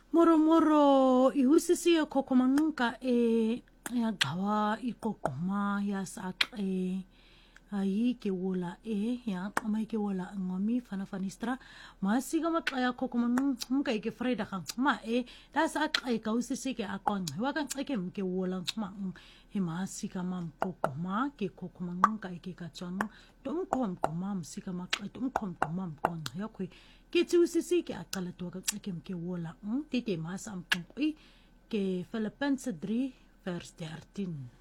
Moro ihusisi kokomanguka ya gawa ikokoma ya sakre ai ke wola ya amai ke wola ngomi fana fanistra masiga makaya kokomanguka ke freda kan ma da sakre ka usisi ke akon wa kan ke mke wola ma he masiga mam kokoma ke kokomanguka ke kachang dom kom komam siga makaya dom kom komam kon ya kwe ke usisi ke akala to ka ke wola tite mas am ke Filippense 3 vers 13